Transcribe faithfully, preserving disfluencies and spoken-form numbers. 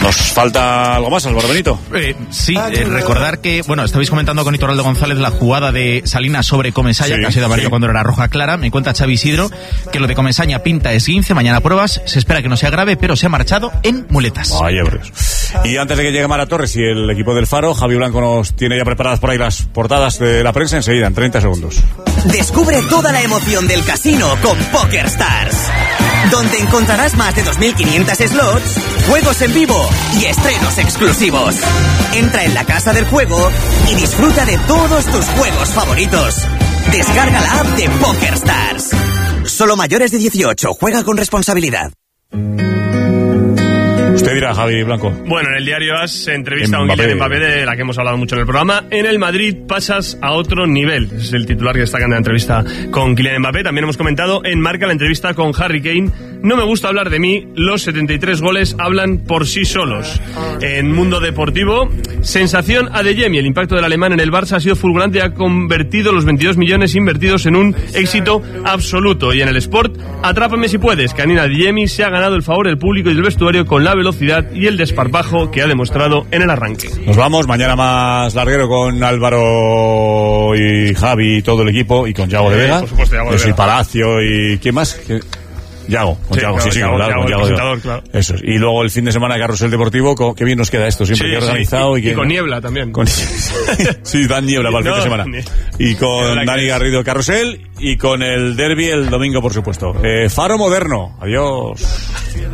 ¿Nos falta algo más, Álvaro Benito? Eh, sí, eh, recordar que, bueno, estabais comentando con Iturralde González la jugada de Salinas sobre Comesalla, sí, que ha sido amarilla sí. cuando era roja clara. Me cuenta Xavi Isidro que lo de Comesaña pinta esguince, mañana pruebas, se espera que no sea grave, pero se ha marchado en muletas. Vaya, y antes de que llegue Mara Torres y el equipo del Faro, Javi Blanco nos tiene ya preparadas por ahí las portadas de la prensa enseguida, en treinta segundos. Descubre toda la emoción del casino con PokerStars, donde encontrarás más de dos mil quinientos slots, juegos en vivo y estrenos exclusivos. Entra en la casa del juego y disfruta de todos tus juegos favoritos. Descarga la app de PokerStars. Solo mayores de dieciocho, juega con responsabilidad. Usted dirá, Javi Blanco. Bueno, en el diario AS se entrevista a un Kylian Mbappé, de la que hemos hablado mucho en el programa. En el Madrid pasas a otro nivel. Ese es el titular que destaca en la entrevista con Kylian Mbappé. También hemos comentado en Marca la entrevista con Harry Kane. No me gusta hablar de mí, los setenta y tres goles hablan por sí solos. En Mundo Deportivo, sensación Adeyemi. El impacto del alemán en el Barça ha sido fulgurante y ha convertido los veintidós millones invertidos en un éxito absoluto. Y en el Sport, atrápame si puedes. Karim Adeyemi se ha ganado el favor del público y del vestuario con la velocidad y el desparpajo que ha demostrado en el arranque. Nos vamos, mañana más larguero con Álvaro y Javi y todo el equipo, y con Yago de Vega. Por supuesto, Yago de Vega. Y Palacio y ¿quién más? ¿Qué? Yago, con sí, Yago, claro, sí, sí, Yago, claro, Yago, con Yago, Yago, claro. Eso es. Y luego el fin de semana de Carrusel Deportivo, qué bien nos queda esto, siempre sí, que organizado. Sí. Y, y, que, y con niebla también. Con, sí, dan niebla para el no, fin de semana. Ni, y con Dani Garrido Carrusel y con el derbi el domingo, por supuesto. Eh, Faro Moderno, adiós.